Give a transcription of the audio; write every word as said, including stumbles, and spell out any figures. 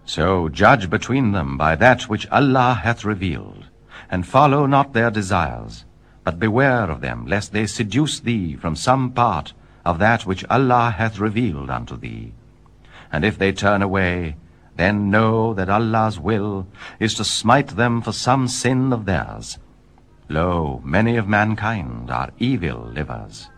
So judge between them by that which Allah hath revealed, and follow not their desires, but beware of them, lest they seduce thee from some part of that which Allah hath revealed unto thee. And if they turn away, then know that Allah's will is to smite them for some sin of theirs. Lo, many of mankind are evil livers.